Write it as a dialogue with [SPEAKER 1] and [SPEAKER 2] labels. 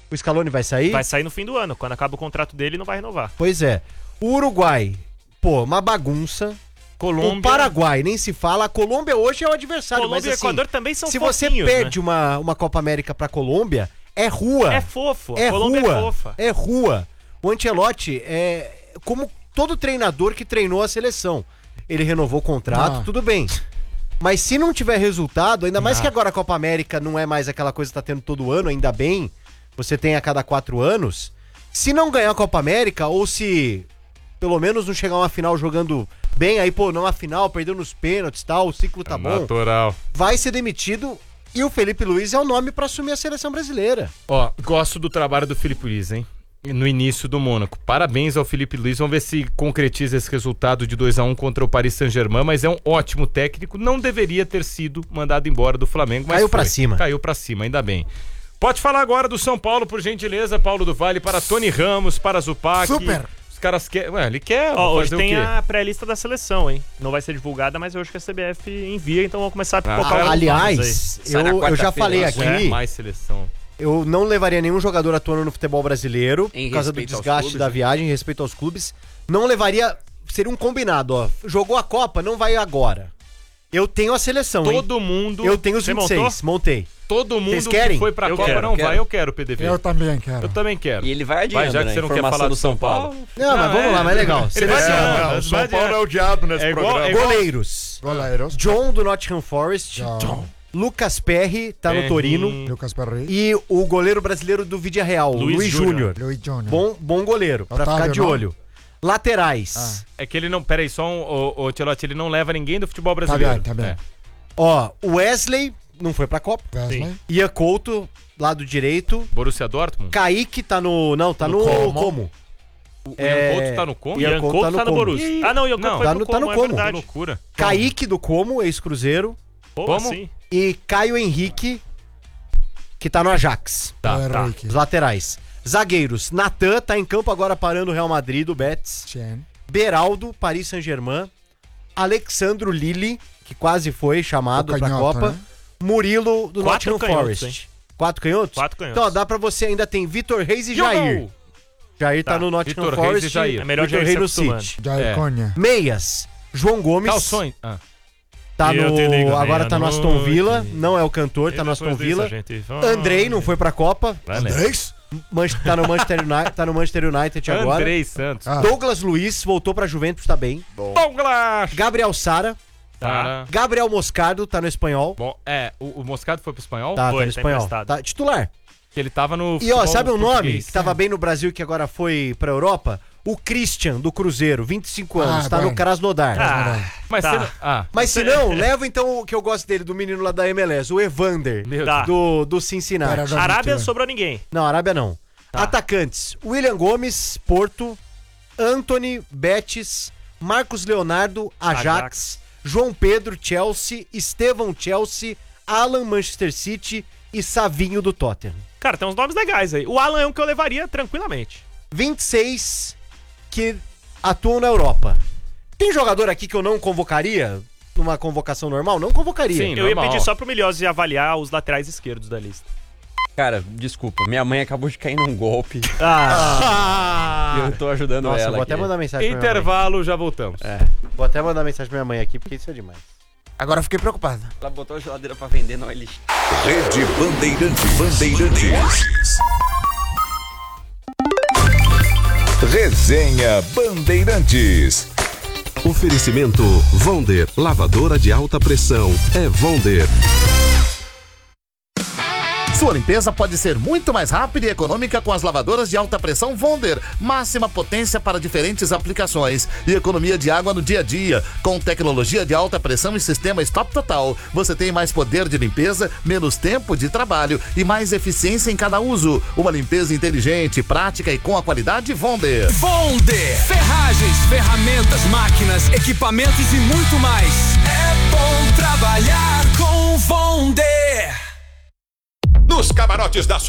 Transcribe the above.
[SPEAKER 1] O Scaloni vai sair?
[SPEAKER 2] Vai sair no fim do ano. Quando acaba o contrato dele, não vai renovar.
[SPEAKER 1] Pois é. O Uruguai, uma bagunça.
[SPEAKER 2] Colômbia...
[SPEAKER 1] O Paraguai, nem se fala. A Colômbia hoje é o adversário.
[SPEAKER 2] Colômbia
[SPEAKER 1] mas,
[SPEAKER 2] e Equador também são
[SPEAKER 1] se
[SPEAKER 2] fofinhos,
[SPEAKER 1] você perde uma Copa América pra Colômbia, é rua.
[SPEAKER 2] É fofo.
[SPEAKER 1] É
[SPEAKER 2] Colômbia
[SPEAKER 1] rua.
[SPEAKER 2] é fofa.
[SPEAKER 1] É rua. O Ancelotti é como todo treinador que treinou a seleção. Ele renovou o contrato, tudo bem. Mas se não tiver resultado, ainda mais que agora a Copa América não é mais aquela coisa que tá tendo todo ano, ainda bem, você tem a cada 4 anos. Se não ganhar a Copa América, ou se pelo menos não chegar a uma final jogando bem, aí não a final, perdeu nos pênaltis e tal, o ciclo tá bom.
[SPEAKER 3] Natural.
[SPEAKER 1] Vai ser demitido e o Felipe Luiz é o nome pra assumir a seleção brasileira.
[SPEAKER 3] Ó, gosto do trabalho do Felipe Luiz, hein? No início do Mônaco. Parabéns ao Felipe Luiz. Vamos ver se concretiza esse resultado de 2-1 contra o Paris Saint-Germain, mas é um ótimo técnico. Não deveria ter sido mandado embora do Flamengo, mas
[SPEAKER 1] Caiu pra cima.
[SPEAKER 3] Caiu pra cima, ainda bem. Pode falar agora do São Paulo, por gentileza, Paulo do Vale, para Tony Ramos, para Zupac.
[SPEAKER 4] Super.
[SPEAKER 3] Os caras querem... Ué, ele quer
[SPEAKER 2] Hoje
[SPEAKER 3] fazer
[SPEAKER 2] tem
[SPEAKER 3] o quê?
[SPEAKER 2] a pré-lista da seleção, hein? Não vai ser divulgada, mas hoje que a CBF envia, então vamos começar a pipocar.
[SPEAKER 1] Aliás, eu já falei aqui...
[SPEAKER 3] Mais seleção.
[SPEAKER 1] Eu não levaria nenhum jogador atuando no futebol brasileiro
[SPEAKER 5] Em
[SPEAKER 1] por causa do
[SPEAKER 5] respeito aos
[SPEAKER 1] desgaste
[SPEAKER 5] clubes,
[SPEAKER 1] da
[SPEAKER 5] né?
[SPEAKER 1] viagem, em respeito aos clubes. Não levaria... Seria um combinado, ó. Jogou a Copa, não vai agora. Eu tenho a seleção,
[SPEAKER 3] Todo mundo...
[SPEAKER 1] Eu tenho os
[SPEAKER 2] Você
[SPEAKER 1] 26, montei.
[SPEAKER 3] Todo mundo
[SPEAKER 1] Vocês querem?
[SPEAKER 3] que foi pra
[SPEAKER 2] Eu
[SPEAKER 3] Copa
[SPEAKER 2] quero,
[SPEAKER 3] não
[SPEAKER 5] quero.
[SPEAKER 3] vai. Eu quero o PDV.
[SPEAKER 4] Eu também quero.
[SPEAKER 3] Eu também quero.
[SPEAKER 5] E ele vai adiando,
[SPEAKER 3] já que
[SPEAKER 5] né?
[SPEAKER 3] você não quer
[SPEAKER 5] Informação
[SPEAKER 3] falar
[SPEAKER 5] do São Paulo.
[SPEAKER 1] Não, mas vamos lá, mas é legal.
[SPEAKER 3] Ele vai
[SPEAKER 1] Seleção.
[SPEAKER 3] adiando.
[SPEAKER 6] O São Paulo é odiado nesse programa.
[SPEAKER 1] Goleiros.
[SPEAKER 4] Goleiros.
[SPEAKER 1] John do Nottingham Forest.
[SPEAKER 4] John.
[SPEAKER 1] Lucas Perry, tá no
[SPEAKER 3] Perry.
[SPEAKER 1] Torino.
[SPEAKER 4] Lucas Perry.
[SPEAKER 1] E o goleiro brasileiro do Vidia Real, Luiz Júnior.
[SPEAKER 4] Luiz Júnior.
[SPEAKER 1] Bom goleiro, pra
[SPEAKER 4] Otávio,
[SPEAKER 1] ficar de
[SPEAKER 4] não?
[SPEAKER 1] olho. Laterais.
[SPEAKER 3] É que ele não... Peraí, só o Tchelotti, ele não leva ninguém do futebol
[SPEAKER 4] Tá
[SPEAKER 3] brasileiro.
[SPEAKER 4] bem, tá bem.
[SPEAKER 3] É.
[SPEAKER 1] Ó, Wesley não foi pra Copa.
[SPEAKER 4] Wesley.
[SPEAKER 1] Ian Couto, lado direito.
[SPEAKER 3] Borussia Dortmund?
[SPEAKER 1] Kaique tá no... Não, tá no Como.
[SPEAKER 3] O Ian Couto tá no como?
[SPEAKER 1] Ian
[SPEAKER 2] Ian
[SPEAKER 1] Couto
[SPEAKER 2] Couto
[SPEAKER 1] tá
[SPEAKER 2] tá
[SPEAKER 1] no
[SPEAKER 2] no
[SPEAKER 1] Como.
[SPEAKER 2] Borussia. Ah, não, Ian Couto
[SPEAKER 3] Não,
[SPEAKER 2] foi
[SPEAKER 1] tá
[SPEAKER 2] pro
[SPEAKER 1] no
[SPEAKER 2] Como, é
[SPEAKER 1] Como.
[SPEAKER 3] Que
[SPEAKER 2] verdade.
[SPEAKER 3] loucura.
[SPEAKER 1] Kaique do Como, ex-Cruzeiro.
[SPEAKER 2] Como
[SPEAKER 3] Como?
[SPEAKER 2] assim?
[SPEAKER 1] E Caio Henrique, que tá no Ajax.
[SPEAKER 3] Tá.
[SPEAKER 4] Henrique.
[SPEAKER 1] Os laterais. Zagueiros. Natan tá em campo agora parando o Real Madrid, do Betis.
[SPEAKER 4] Chen.
[SPEAKER 1] Beraldo, Paris Saint-Germain. Alexandro Lilli, que quase foi chamado
[SPEAKER 4] O
[SPEAKER 1] pra
[SPEAKER 4] canhoto,
[SPEAKER 1] Copa.
[SPEAKER 4] né?
[SPEAKER 1] Murilo, do
[SPEAKER 2] 4
[SPEAKER 1] Nottingham
[SPEAKER 2] canhotos,
[SPEAKER 1] Forest. 4 canhotos?
[SPEAKER 2] 4 canhotos.
[SPEAKER 1] Então, ó, dá pra você, ainda tem Vitor Reis e Jair. Jair tá no Nottingham
[SPEAKER 3] Vitor Reis
[SPEAKER 1] Forest.
[SPEAKER 3] e Jair.
[SPEAKER 2] É melhor
[SPEAKER 1] Vitor
[SPEAKER 2] Jair
[SPEAKER 1] Reis
[SPEAKER 2] se
[SPEAKER 1] no
[SPEAKER 2] acostumando.
[SPEAKER 1] City.
[SPEAKER 4] Jair
[SPEAKER 3] É.
[SPEAKER 4] Cunha.
[SPEAKER 1] Meias. João Gomes.
[SPEAKER 3] Calções. Ah.
[SPEAKER 1] Tá
[SPEAKER 2] Eu te ligo
[SPEAKER 1] agora tá no
[SPEAKER 2] meia-noite.
[SPEAKER 1] Aston Villa. Não é o cantor, tá no Aston Villa. Andrei não foi pra Copa.
[SPEAKER 4] Andrés?
[SPEAKER 1] Tá no Manchester United agora.
[SPEAKER 3] Andrei Santos.
[SPEAKER 4] Ah.
[SPEAKER 1] Douglas Luiz voltou pra Juventus, tá bem.
[SPEAKER 3] Douglas!
[SPEAKER 1] Gabriel Sara.
[SPEAKER 3] Tá.
[SPEAKER 1] Gabriel Moscardo tá no Espanhol.
[SPEAKER 3] Bom, o Moscardo foi pro espanhol?
[SPEAKER 1] Tá
[SPEAKER 2] Foi,
[SPEAKER 1] no
[SPEAKER 2] tá
[SPEAKER 1] Espanhol.
[SPEAKER 2] emprestado.
[SPEAKER 1] Tá titular.
[SPEAKER 3] Que ele tava no
[SPEAKER 1] E ó,
[SPEAKER 3] futebol
[SPEAKER 1] sabe um nome
[SPEAKER 3] português.
[SPEAKER 1] que tava bem no Brasil e que agora foi pra Europa? O Christian, do Cruzeiro, 25 anos, tá
[SPEAKER 4] bem.
[SPEAKER 1] no Krasnodar.
[SPEAKER 3] Mas
[SPEAKER 2] Tá.
[SPEAKER 3] você não- Ah,
[SPEAKER 1] Mas se não, leva então o que eu gosto dele, do menino lá da MLS, o Evander,
[SPEAKER 3] meu
[SPEAKER 2] Tá.
[SPEAKER 1] do Cincinnati.
[SPEAKER 4] Pera, já
[SPEAKER 2] Arábia
[SPEAKER 4] mentiu.
[SPEAKER 2] sobrou ninguém.
[SPEAKER 1] Não, Arábia não.
[SPEAKER 2] Tá.
[SPEAKER 1] Atacantes, William Gomes, Porto, Anthony, Betis, Marcos Leonardo, Ajax, João Pedro, Chelsea, Estevão, Chelsea, Alan, Manchester City e Savinho, do Tottenham.
[SPEAKER 2] Cara, tem uns nomes legais aí. O Alan é um que eu levaria tranquilamente.
[SPEAKER 1] 26 que atuam na Europa. Tem jogador aqui que eu não convocaria numa convocação normal? Não convocaria.
[SPEAKER 3] Sim.
[SPEAKER 2] Eu ia
[SPEAKER 3] Normal.
[SPEAKER 2] pedir só pro Milhose avaliar os laterais esquerdos da lista.
[SPEAKER 5] Cara, desculpa, minha mãe acabou de cair num golpe
[SPEAKER 1] Ah!
[SPEAKER 5] e eu tô ajudando
[SPEAKER 1] Nossa, eu
[SPEAKER 5] ela
[SPEAKER 1] vou até
[SPEAKER 5] aqui.
[SPEAKER 1] mandar mensagem pra minha mãe.
[SPEAKER 3] intervalo, já voltamos.
[SPEAKER 1] Vou até mandar mensagem pra minha mãe aqui, porque isso é demais.
[SPEAKER 4] Agora eu fiquei preocupado.
[SPEAKER 5] Ela botou a geladeira pra vender, não, ele...
[SPEAKER 6] Rede Bandeirantes. Resenha Bandeirantes.
[SPEAKER 7] Oferecimento Vonder, lavadora de alta pressão. É Vonder.
[SPEAKER 8] Sua limpeza pode ser muito mais rápida e econômica com as lavadoras de alta pressão Vonder. Máxima potência para diferentes aplicações e economia de água no dia a dia. Com tecnologia de alta pressão e sistema Stop Total, você tem mais poder de limpeza, menos tempo de trabalho e mais eficiência em cada uso. Uma limpeza inteligente, prática e com a qualidade Vonder.
[SPEAKER 9] Vonder. Ferragens, ferramentas, máquinas, equipamentos e muito mais. É bom trabalhar com Vonder.
[SPEAKER 6] Nos camarotes da